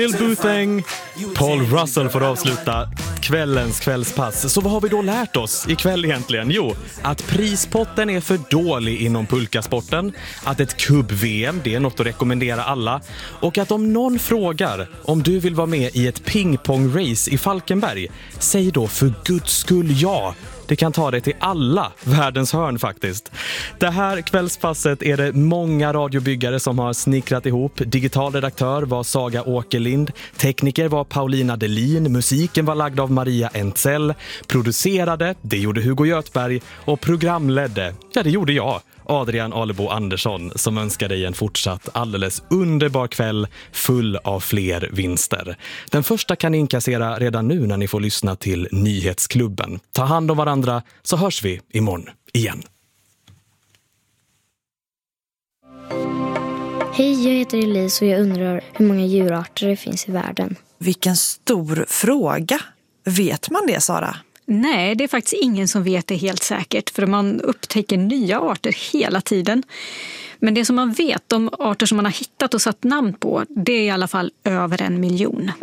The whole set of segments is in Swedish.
Bill Boothang, Paul Russell får avsluta kvällens kvällspass. Så vad har vi då lärt oss ikväll egentligen? Jo, att prispotten är för dålig inom pulkasporten, att ett kubb-VM, det är något att rekommendera alla, och att om någon frågar om du vill vara med i ett pingpong-race i Falkenberg, säg då för guds skull ja. Det kan ta dig till alla världens hörn faktiskt. Det här kvällspasset är det många radiobyggare som har snickrat ihop. Digital redaktör var Saga Åkerlind, tekniker var Paulina Delin, musiken var lagd av Maria Entzell, producerade, det gjorde Hugo Göthberg, och programledde, ja det gjorde jag, Adrian Alebo Andersson, som önskar dig en fortsatt alldeles underbar kväll full av fler vinster. Den första kan ni inkassera redan nu när ni får lyssna till Nyhetsklubben. Ta hand om varandra så hörs vi imorgon igen. Hej, jag heter Elise och jag undrar hur många djurarter det finns i världen. Vilken stor fråga. Vet man det, Sara? Nej, det är faktiskt ingen som vet det helt säkert, för man upptäcker nya arter hela tiden. Men det som man vet, de arter som man har hittat och satt namn på, det är i alla fall över 1 miljon.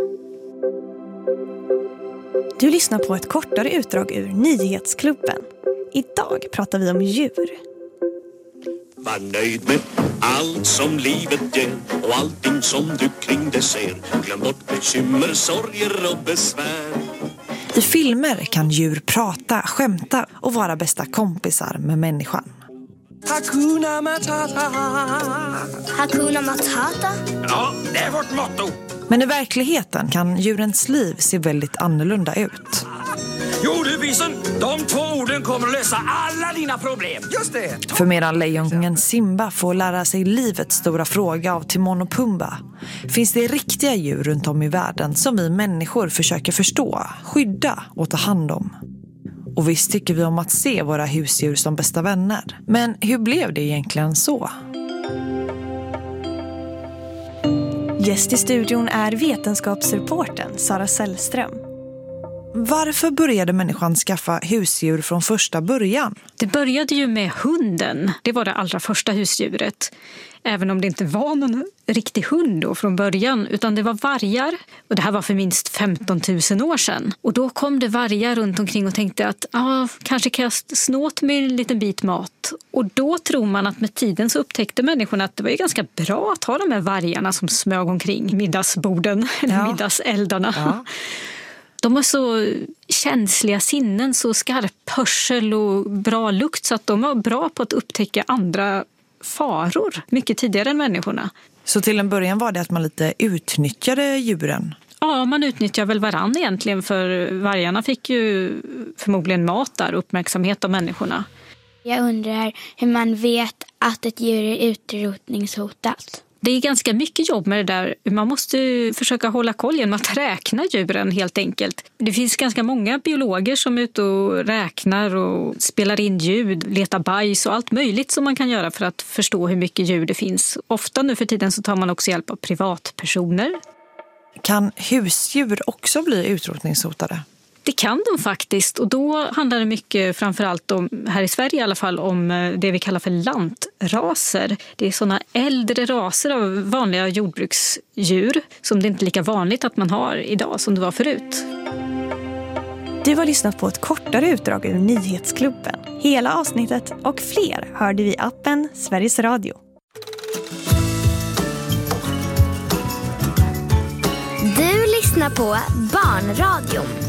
Du lyssnar på ett kortare utdrag ur Nyhetsklubben. Idag pratar vi om djur. Var nöjd med allt som livet ger och allting som du kring det ser. Glöm bort bekymmer, sorger och besvär. I filmer kan djur prata, skämta och vara bästa kompisar med människan. Hakuna Matata. Hakuna Matata? Ja, det är vårt motto. Men i verkligheten kan djurens liv se väldigt annorlunda ut. Jo du Bison, de 2 orden kommer att lösa alla dina problem. Just det. För medan lejonkungen Simba får lära sig livets stora fråga av Timon och Pumba, finns det riktiga djur runt om i världen som vi människor försöker förstå, skydda och ta hand om. Och visst tycker vi om att se våra husdjur som bästa vänner. Men hur blev det egentligen så? Gäst i studion är vetenskapsreportern Sara Sällström. Varför började människan skaffa husdjur från första början? Det började ju med hunden. Det var det allra första husdjuret. Även om det inte var någon riktig hund då från början, utan det var vargar. Och det här var för minst 15 000 år sedan. Och då kom det vargar runt omkring och tänkte att kanske kan jag snåt med en liten bit mat. Och då tror man att med tiden så upptäckte människorna att det var ju ganska bra att ha de här vargarna som smög omkring middagsborden, eller middagseldarna. Ja. De har så känsliga sinnen, så skarp hörsel och bra lukt, så att de var bra på att upptäcka andra faror mycket tidigare än människorna. Så till en början var det att man lite utnyttjade djuren? Ja, man utnyttjar väl varann egentligen, för vargarna fick ju förmodligen mat där, uppmärksamhet av människorna. Jag undrar hur man vet att ett djur är utrotningshotat. Det är ganska mycket jobb med det där. Man måste försöka hålla koll genom att räkna djuren helt enkelt. Det finns ganska många biologer som är ute och räknar och spelar in ljud, letar bajs och allt möjligt som man kan göra för att förstå hur mycket djur det finns. Ofta nu för tiden så tar man också hjälp av privatpersoner. Kan husdjur också bli utrotningshotade? Det kan de faktiskt, och då handlar det mycket, framförallt om, här i Sverige i alla fall, om det vi kallar för lantraser. Det är sådana äldre raser av vanliga jordbruksdjur som det inte är lika vanligt att man har idag som det var förut. Du har lyssnat på ett kortare utdrag ur Nyhetsklubben. Hela avsnittet och fler hörde vi i appen Sveriges Radio. Du lyssnar på Barnradion.